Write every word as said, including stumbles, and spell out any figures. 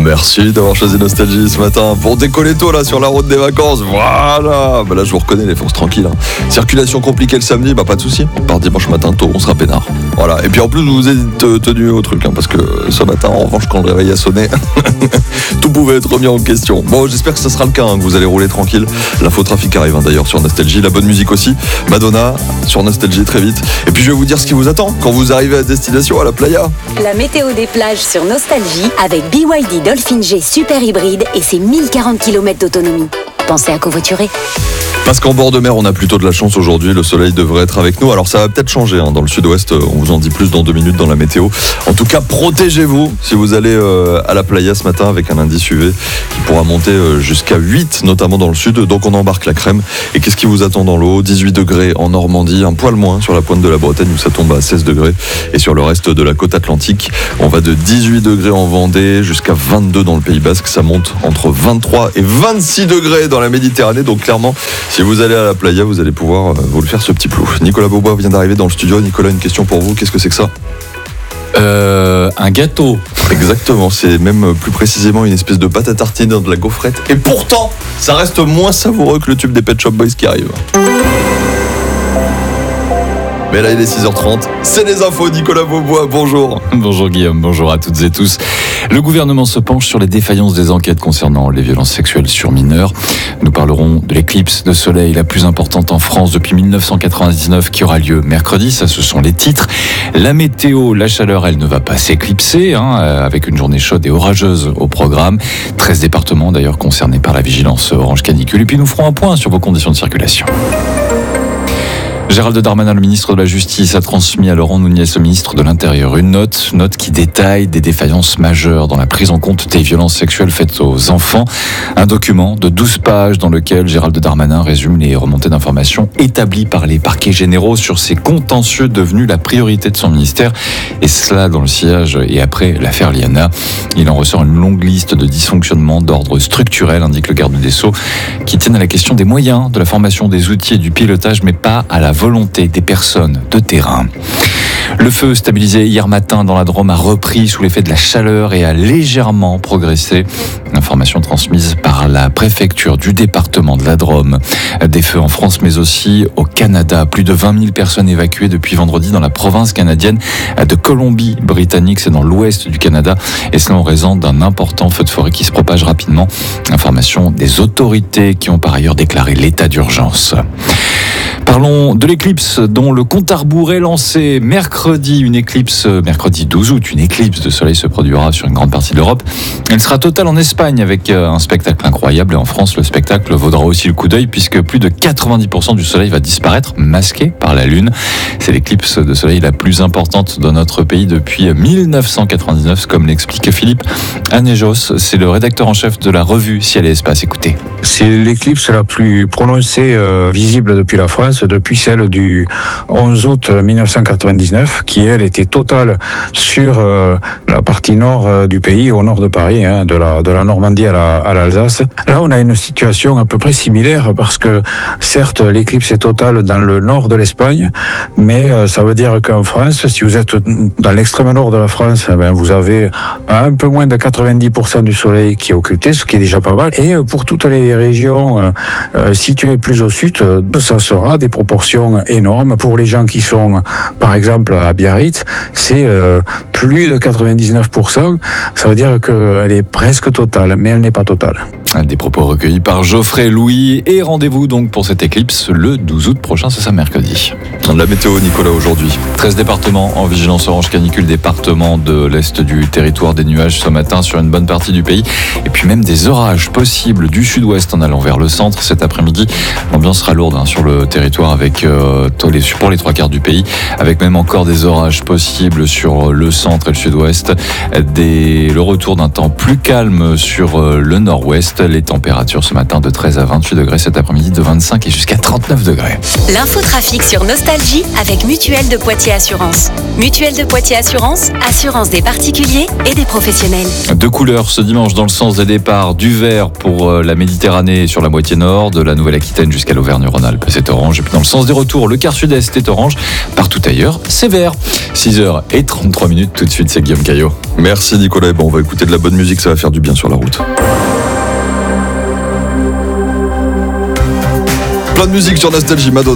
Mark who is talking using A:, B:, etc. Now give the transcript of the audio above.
A: Merci d'avoir choisi Nostalgie ce matin pour décoller tôt là sur la route des vacances. Voilà, bah là je vous reconnais les forces tranquilles. Hein. Circulation compliquée le samedi, bah pas de souci. Par dimanche matin tôt, on sera peinard. Voilà. Et puis en plus vous vous êtes tenu au truc, hein, parce que ce matin en revanche quand le réveil a sonné, tout pouvait être remis en question. Bon, j'espère que ce sera le cas, hein, que vous allez rouler tranquille. L'infotrafic arrive hein, d'ailleurs sur Nostalgie, la bonne musique aussi. Madonna sur Nostalgie très vite. Et puis je vais vous dire ce qui vous attend quand vous arrivez à destination à la playa.
B: La météo des plages sur Nostalgie avec B Y D Dolphin G Super Hybride et ses mille quarante kilomètres d'autonomie. Pensez à covoiturer.
A: Parce qu'en bord de mer, on a plutôt de la chance aujourd'hui. Le soleil devrait être avec nous. Alors ça va peut-être changer hein, dans le sud-ouest. On vous en dit plus dans deux minutes dans la météo. En tout cas, protégez-vous si vous allez euh, à la playa ce matin avec un indice U V qui pourra monter euh, jusqu'à huit, notamment dans le sud. Donc on embarque la crème. Et qu'est-ce qui vous attend dans l'eau ? dix-huit degrés en Normandie, un poil moins sur la pointe de la Bretagne où ça tombe à seize degrés. Et sur le reste de la côte atlantique, on va de dix-huit degrés en Vendée jusqu'à vingt-deux dans le Pays Basque. Ça monte entre vingt-trois et vingt-six degrés dans la Méditerranée. Donc clairement, si vous allez à la playa, vous allez pouvoir euh, vous le faire ce petit plou. Nicolas Beaubois vient d'arriver dans le studio. Nicolas, une question pour vous. Qu'est-ce que c'est que ça ?
C: Euh, un gâteau.
A: Exactement, c'est même plus précisément une espèce de pâte à tartiner dans de la gaufrette. Et pourtant, ça reste moins savoureux que le tube des Pet Shop Boys qui arrive. Mais là il est six heures trente, c'est les infos. Nicolas Beaubois, bonjour.
C: Bonjour Guillaume, bonjour à toutes et tous. Le gouvernement se penche sur les défaillances des enquêtes concernant les violences sexuelles sur mineurs. Nous parlerons de l'éclipse de soleil la plus importante en France depuis dix-neuf cent quatre-vingt-dix-neuf qui aura lieu mercredi, ça ce sont les titres. La météo, la chaleur, elle ne va pas s'éclipser, hein, avec une journée chaude et orageuse au programme. treize départements d'ailleurs concernés par la vigilance orange canicule. Et puis nous ferons un point sur vos conditions de circulation. Gérald Darmanin, le ministre de la Justice, a transmis à Laurent Nunez, le ministre de l'Intérieur, une note, note qui détaille des défaillances majeures dans la prise en compte des violences sexuelles faites aux enfants. Un document de douze pages dans lequel Gérald Darmanin résume les remontées d'informations établies par les parquets généraux sur ces contentieux devenus la priorité de son ministère. Et cela dans le sillage et après l'affaire Liana. Il en ressort une longue liste de dysfonctionnements d'ordre structurel, indique le garde des Sceaux, qui tiennent à la question des moyens, de la formation, des outils et du pilotage, mais pas à la volonté des personnes de terrain. Le feu stabilisé hier matin dans la Drôme a repris sous l'effet de la chaleur et a légèrement progressé. Information transmise par la préfecture du département de la Drôme. Des feux en France mais aussi au Canada. Plus de vingt mille personnes évacuées depuis vendredi dans la province canadienne de Colombie-Britannique. C'est dans l'ouest du Canada. Et cela en raison d'un important feu de forêt qui se propage rapidement. Information des autorités qui ont par ailleurs déclaré l'état d'urgence. Parlons de l'éclipse dont le compte à rebours est lancé mercredi. Une éclipse, mercredi douze août, une éclipse de soleil se produira sur une grande partie de l'Europe. Elle sera totale en Espagne avec un spectacle incroyable. Et en France, le spectacle vaudra aussi le coup d'œil puisque plus de quatre-vingt-dix pour cent du soleil va disparaître, masqué par la Lune. C'est l'éclipse de soleil la plus importante dans notre pays depuis dix-neuf cent quatre-vingt-dix-neuf, comme l'explique Philippe Anejos. C'est le rédacteur en chef de la revue Ciel et Espace. Écoutez.
D: C'est l'éclipse la plus prononcée euh, visible depuis la France, depuis celle du onze août dix-neuf cent quatre-vingt-dix-neuf, qui elle était totale sur euh, la partie nord euh, du pays, au nord de Paris, hein, de la de la Normandie à la à l'Alsace. Là, on a une situation à peu près similaire parce que certes l'éclipse est totale dans le nord de l'Espagne, mais euh, ça veut dire qu'en France, si vous êtes dans l'extrême nord de la France, eh ben, vous avez un peu moins de quatre-vingt-dix pour cent du soleil qui est occulté, ce qui est déjà pas mal. Et pour toutes les régions euh, euh, situées plus au sud, euh, ça sera des proportions énormes. Pour les gens qui sont, par exemple, à Biarritz, c'est euh, plus de quatre-vingt-dix-neuf pour cent. Ça veut dire qu'elle est presque totale, mais elle n'est pas totale.
C: Des propos recueillis par Geoffrey Louis. Et rendez-vous donc pour cette éclipse le douze août prochain, c'est ça, mercredi.
A: La météo, Nicolas, aujourd'hui.
C: treize départements en vigilance orange canicule, département de l'est du territoire, des nuages ce matin sur une bonne partie du pays. Et puis même des orages possibles du sud-ouest en allant vers le centre cet après-midi. L'ambiance sera lourde hein, sur le territoire avec euh, pour les trois quarts du pays, avec même encore des orages possibles sur le centre et le sud-ouest. Des, le retour d'un temps plus calme sur le nord-ouest. Les températures ce matin de treize à vingt-huit degrés, cet après-midi de vingt-cinq et jusqu'à trente-neuf degrés.
B: L'infotrafic sur Nostalgie avec Mutuelle de Poitiers Assurance. Mutuelle de Poitiers Assurance, assurance des particuliers et des professionnels.
C: Deux couleurs ce dimanche dans le sens des départs, du vert pour la Méditerranée sur la moitié nord, de la Nouvelle-Aquitaine jusqu'à l'Auvergne-Rhône-Alpes, c'est orange. Et puis dans le sens des retours, le quart sud-est est orange, partout ailleurs c'est vert. six heures trente-trois minutes, tout de suite c'est Guillaume Caillot.
A: Merci Nicolas, bon, on va écouter de la bonne musique, ça va faire du bien sur la route. Plein de musique sur Nostalgie, Madonna.